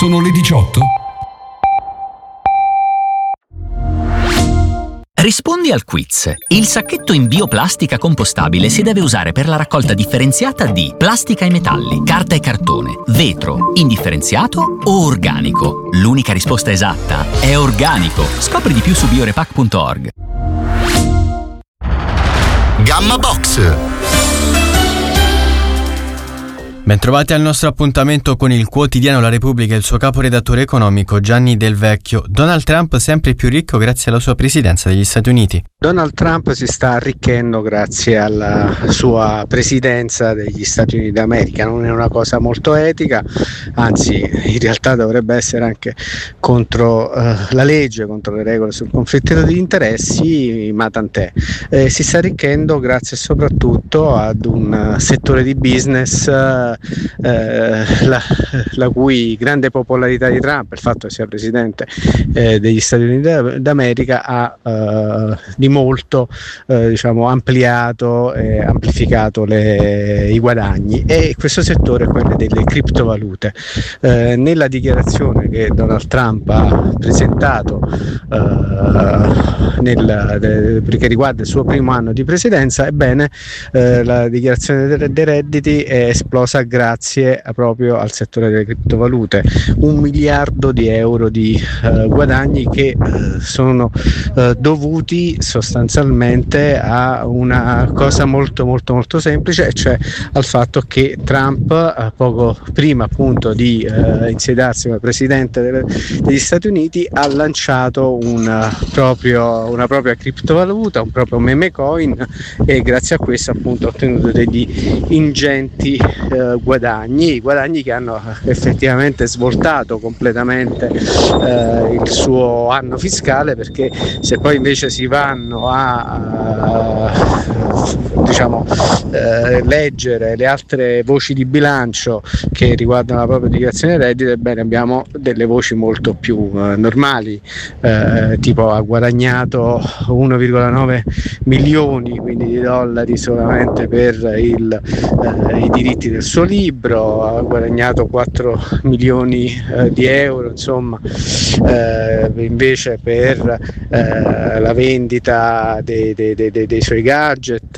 Sono le 18. Rispondi al quiz. Il sacchetto in bioplastica compostabile si deve usare per la raccolta differenziata di plastica e metalli, carta e cartone, vetro, indifferenziato o organico. L'unica risposta esatta è organico. Scopri di più su biorepack.org. Gamma Box. Bentrovati al nostro appuntamento con il quotidiano La Repubblica e il suo caporedattore economico Gianni Del Vecchio. Donald Trump sempre più ricco grazie alla sua presidenza degli Stati Uniti. Donald Trump si sta arricchendo grazie alla sua presidenza degli Stati Uniti d'America. Non è una cosa molto etica, anzi in realtà dovrebbe essere anche contro la legge, contro le regole sul conflitto di interessi, ma tant'è. Si sta arricchendo grazie soprattutto ad un settore di business la cui grande popolarità di Trump, il fatto che sia presidente degli Stati Uniti d'America, ha di molto ampliato e amplificato i guadagni, e questo settore è quello delle criptovalute. Nella dichiarazione che Donald Trump ha presentato che riguarda il suo primo anno di presidenza, ebbene la dichiarazione dei redditi è esplosa grazie proprio al settore delle criptovalute. 1 miliardo di euro di guadagni che sono dovuti sostanzialmente a una cosa molto molto molto semplice, e cioè al fatto che Trump poco prima appunto di insediarsi come presidente degli Stati Uniti ha lanciato una propria criptovaluta, un proprio meme coin, e grazie a questo appunto ha ottenuto degli ingenti guadagni che hanno effettivamente svoltato completamente il suo anno fiscale, perché se poi invece si vanno a leggere le altre voci di bilancio che riguardano la propria dichiarazione dei redditi, ebbene abbiamo delle voci molto più normali, tipo ha guadagnato 1,9 milioni quindi di dollari solamente per i diritti del suo libro, ha guadagnato 4 milioni di euro insomma invece per la vendita dei suoi gadget,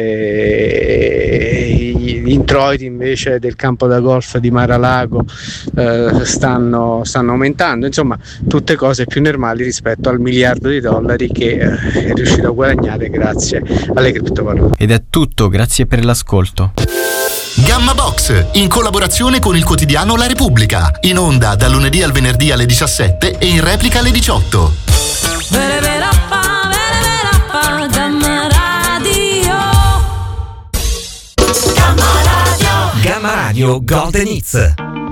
e gli introiti invece del campo da golf di Mar-a-Lago stanno aumentando, insomma tutte cose più normali rispetto al miliardo di dollari che è riuscito a guadagnare grazie alle criptovalute. Ed è tutto, grazie per l'ascolto. Gamma Box, in collaborazione con il quotidiano La Repubblica, in onda dal lunedì al venerdì alle 17 e in replica alle 18. Gamma Radio Golden Hits.